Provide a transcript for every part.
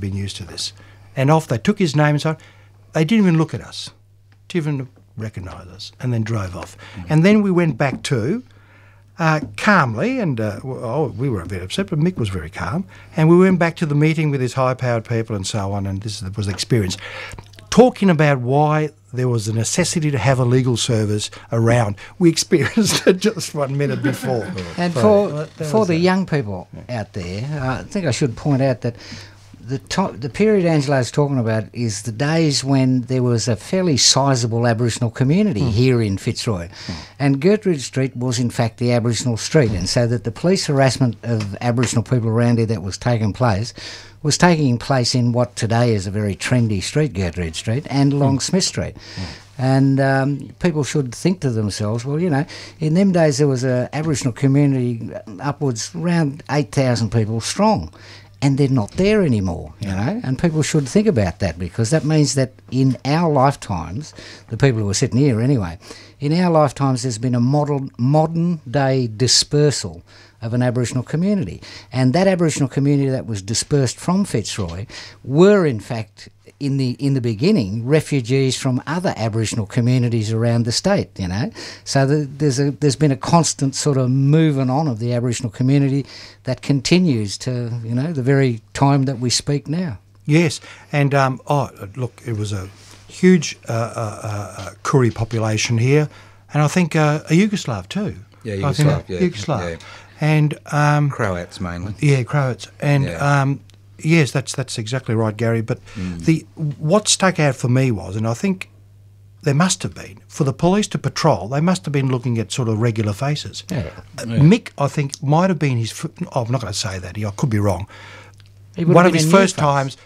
been used to this. And off they took his name and so on. They didn't even look at us, didn't even recognise us, and then drove off. And then we went back to, calmly, and we were a bit upset, but Mick was very calm, and we went back to the meeting with his high-powered people and so on, and this was the experience. Talking about why there was a necessity to have a legal service around. We experienced it just 1 minute before. And for the young people out there, I think I should point out that the period Angelo's talking about is the days when there was a fairly sizable Aboriginal community here in Fitzroy. And Gertrude Street was in fact the Aboriginal street, and so that the police harassment of Aboriginal people around here that was taking place in what today is a very trendy street, Gertrude Street, and along Smith Street. And people should think to themselves, well, you know, in them days there was a Aboriginal community upwards around 8,000 people strong. And they're not there anymore, you know, and people should think about that, because that means that in our lifetimes, the people who are sitting here anyway, in our lifetimes there's been a modern day dispersal of an Aboriginal community. And that Aboriginal community that was dispersed from Fitzroy were in fact in the beginning refugees from other Aboriginal communities around the state, you know. So there's been a constant sort of moving on of the Aboriginal community that continues to, you know, the very time that we speak now. Yes, and look, it was a huge Koori population here, and I think a Yugoslav too. Yeah, Yugoslav. Yugoslav. Yeah. And Croats mainly. Yeah, Croats. And yes, that's exactly right, Gary. But what stuck out for me was, and I think there must have been, for the police to patrol, they must have been looking at sort of regular faces. Yeah. Mick, I think, might have been I'm not going to say that. I could be wrong. One of his first times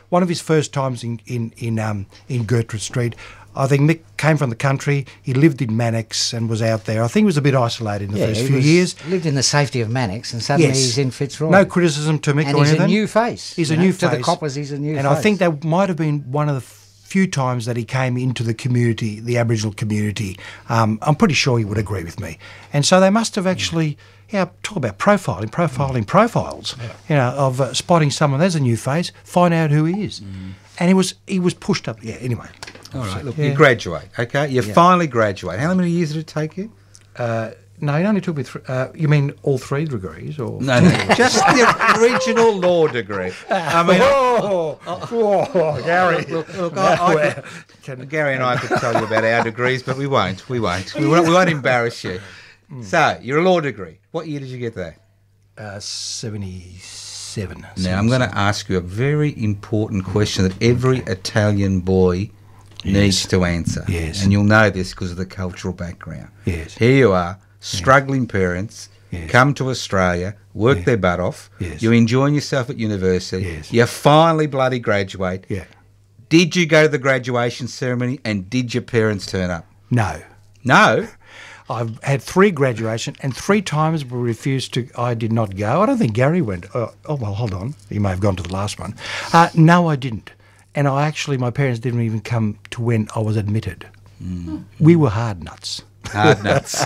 in Gertrude Street. I think Mick came from the country. He lived in Mannix and was out there. I think he was a bit isolated in the first few years. Lived in the safety of Mannix, and suddenly he's in Fitzroy. No criticism to Mick and or anything. he's a new face. He's a new face. To the coppers, he's a new face. And I think that might have been one of the few times that he came into the community, the Aboriginal community. I'm pretty sure he would agree with me. And so they must have actually, talk about profiling profiles, of spotting someone as a new face, find out who he is. And he was pushed up. Yeah, anyway. All right, look, you graduate, okay? You finally graduate. How many years did it take you? No, it only took me you mean all 3 degrees? Or No, just the original law degree. I mean, Gary. Look, Gary and I could tell you about our degrees, but we won't. We won't embarrass you. So, your law degree. What year did you get that? 77. Now, I'm going to ask you a very important question that every Italian boy needs to answer. Yes. And you'll know this because of the cultural background. Yes. Here you are, struggling parents, come to Australia, work their butt off. Yes. You're enjoying yourself at university. Yes. You finally bloody graduate. Yeah. Did you go to the graduation ceremony, and did your parents turn up? No. No? I've had 3 graduations, and 3 times we refused to. I did not go. I don't think Gary went. Oh, well, hold on. He may have gone to the last one. No, I didn't. And my parents didn't even come to when I was admitted. We were hard nuts. Hard nuts.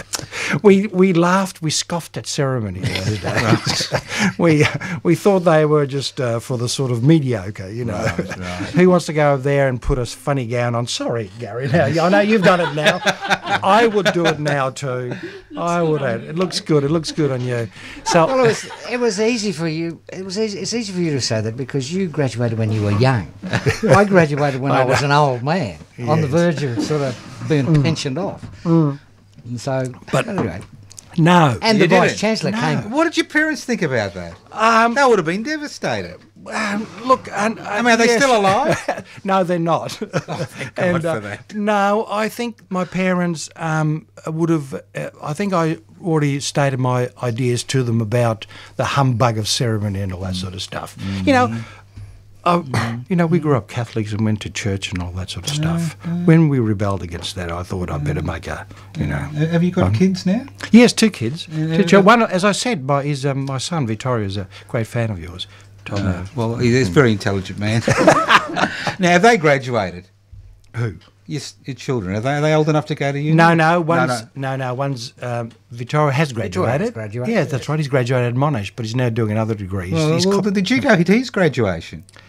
We laughed, we scoffed at ceremony those days. We thought they were just for the sort of mediocre, you know. Right. Who wants to go over there and put a funny gown on? Sorry, Gary. Now I know you've done it now. I would do it now too. I would. It looks good. It looks good on you. So well, it was easy for you. It's easy for you to say that because you graduated when you were young. I graduated when I was an old man, on the verge of sort of being pensioned off. And so, but anyway. No. And the Vice-Chancellor came. What did your parents think about that? They would have been devastated. Look, I mean, are they still alive? No, they're not. Thank God for that. No, I think my parents would have. I think I already stated my ideas to them about the humbug of ceremony and all that sort of stuff. You know, we grew up Catholics and went to church and all that sort of stuff. When we rebelled against that, I thought I'd better make Have you got kids now? Yes, 2 kids. One, as I said, my son Vittorio is a great fan of yours. Well, he's a very intelligent man. Now, have they graduated? Who? Yes, your children. Are they old enough to go to uni? No. One's Vittorio has graduated. Yeah, that's right. He's graduated at Monash, but he's now doing other degrees. Well, did you go to his graduation?